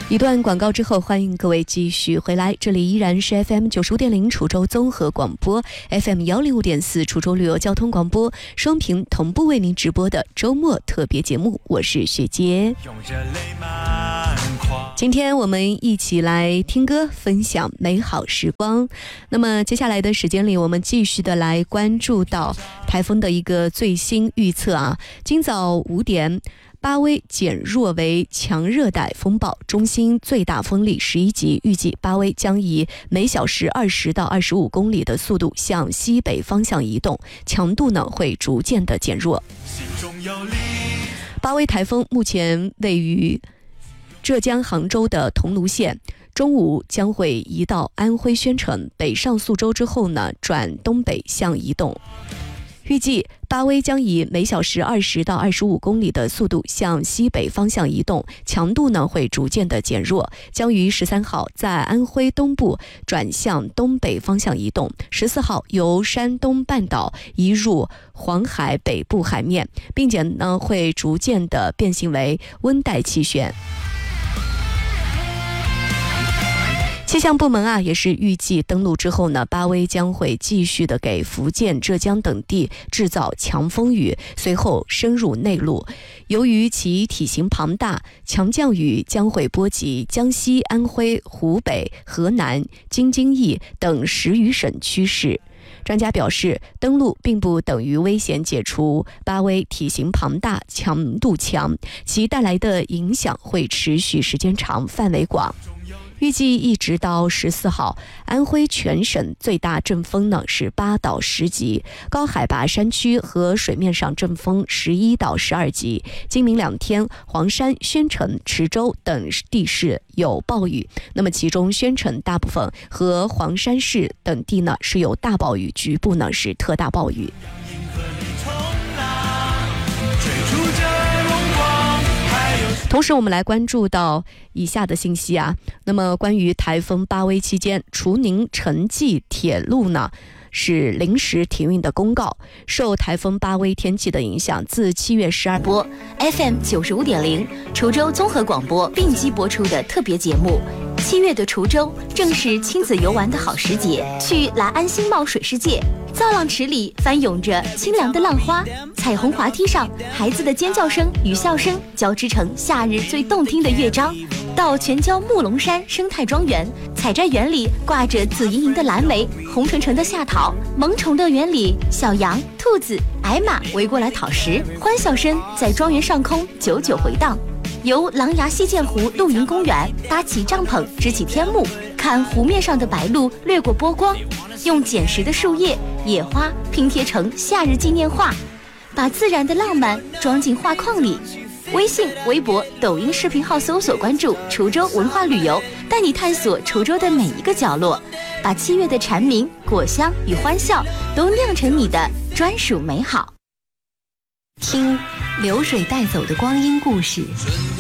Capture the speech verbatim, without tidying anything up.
一段广告之后，欢迎各位继续回来，这里依然是 F M 九十五点零 滁州综合广播， F M 幺零五点四 滁州旅游交通广播，双屏同步为您直播的周末特别节目，我是雪洁。今天我们一起来听歌，分享美好时光。那么接下来的时间里，我们继续的来关注到台风的一个最新预测啊。今早五点，巴威减弱为强热带风暴，中心最大风力十一级，预计巴威将以每小时二十到二十五公里的速度向西北方向移动，强度呢会逐渐的减弱。巴威台风目前位于浙江杭州的桐庐县，中午将会移到安徽宣城，北上宿州之后呢，转东北向移动。预计巴威将以每小时二十到二十五公里的速度向西北方向移动，强度呢会逐渐的减弱，将于十三号在安徽东部转向东北方向移动，十四号由山东半岛移入黄海北部海面，并且呢会逐渐的变形为温带气旋。气象部门啊，也是预计登陆之后呢，巴威将会继续的给福建、浙江等地制造强风雨，随后深入内陆。由于其体型庞大，强降雨将会波及江西、安徽、湖北、河南、京津冀等十余省区市。专家表示，登陆并不等于危险解除，巴威体型庞大、强度强，其带来的影响会持续时间长、范围广。预计一直到十四号，安徽全省最大阵风呢是八到十级，高海拔山区和水面上阵风十一到十二级。今明两天，黄山、宣城、池州等地市有暴雨，那么其中宣城大部分和黄山市等地呢是有大暴雨，局部呢是特大暴雨。同时我们来关注到以下的信息啊，那么关于台风巴威期间，滁宁城际铁路呢是临时停运的公告。受台风巴威天气的影响，自七月十二播 F M 九十五点零 滁州综合广播并机播出的特别节目。七月的滁州正是亲子游玩的好时节，去来安新茂水世界，造浪池里翻涌着清凉的浪花，彩虹滑梯上孩子的尖叫声与笑声交织成夏日最动听的乐章。到全椒木龙山生态庄园，采摘园里挂着紫莹莹的蓝莓，红橙橙的夏桃，萌宠乐园里小羊、兔子、矮马围过来讨食，欢笑声在庄园上空久久回荡。由狼牙溪涧湖露营公园搭起帐篷，支起天幕，看湖面上的白鹭掠过波光，用捡拾的树叶、野花拼贴成夏日纪念画，把自然的浪漫装进画框里。微信、微博、抖音视频号搜索关注滁州文化旅游，带你探索滁州的每一个角落，把七月的蝉鸣、果香与欢笑都酿成你的专属美好。听流水带走的光阴故事，